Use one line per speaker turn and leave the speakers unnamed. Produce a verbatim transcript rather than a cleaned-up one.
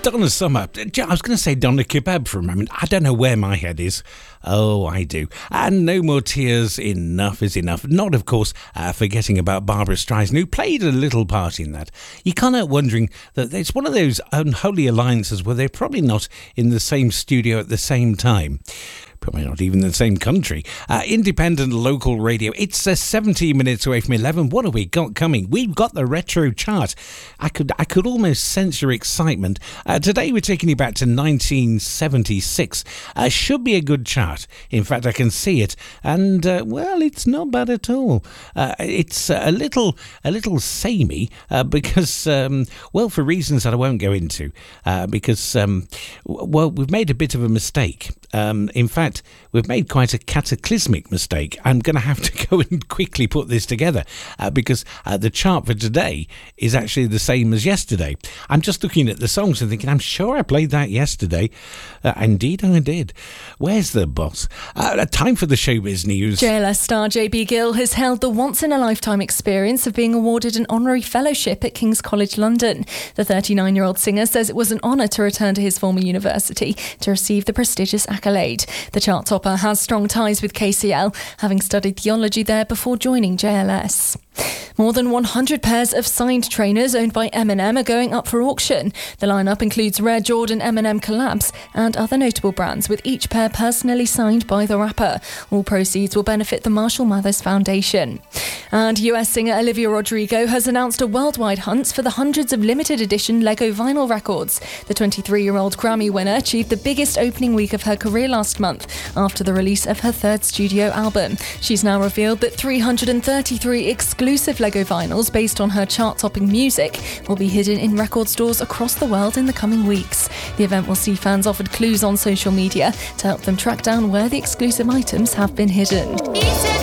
Donna Summer. I was going to say Donna Kebab for a moment. I don't know where my head is. Oh, I do. And No More Tears, Enough is Enough. Not, of course, uh, forgetting about Barbara Streisand, who played a little part in that. You can't help wondering that it's one of those unholy alliances where they're probably not in the same studio at the same time. Probably not even in the same country. Uh, independent local radio. It's uh, seventeen minutes away from eleven. What have we got coming? We've got the retro chart. I could I could almost sense your excitement. Uh, today we're taking you back to nineteen seventy-six. Uh, should be a good chart. In fact, I can see it, and uh, well, it's not bad at all. Uh, it's uh, a little a little samey uh, because um, well, for reasons that I won't go into. Uh, because um, well, we've made a bit of a mistake. Um, in fact, we've made quite a cataclysmic mistake. I'm going to have to go and quickly put this together uh, because uh, the chart for today is actually the same as yesterday. I'm just looking at the songs and thinking, I'm sure I played that yesterday. Uh, indeed, I did. Where's the boss? Uh, time for the showbiz news.
J L S star J B Gill has held the once-in-a-lifetime experience of being awarded an honorary fellowship at King's College London. The thirty-nine-year-old singer says it was an honour to return to his former university to receive the prestigious accolade. The chart topper has strong ties with K C L, having studied theology there before joining J L S. More than one hundred pairs of signed trainers owned by Eminem are going up for auction. The lineup includes rare Jordan Eminem collabs and other notable brands, with each pair personally signed by the rapper. All proceeds will benefit the Marshall Mathers Foundation. And U S singer Olivia Rodrigo has announced a worldwide hunt for the hundreds of limited edition Lego vinyl records. The twenty-three-year-old Grammy winner achieved the biggest opening week of her career last month after the release of her third studio album. She's now revealed that three hundred thirty-three exclusive Lego vinyls based on her chart-topping music will be hidden in record stores across the world in the coming weeks. The event will see fans offered clues on social media to help them track down where the exclusive items have been hidden.